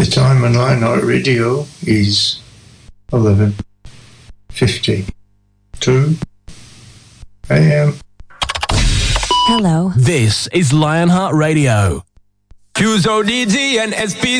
time on Late Night Radio is 11:52 a.m. Hello. This is Lionheart Radio. QZODG and SP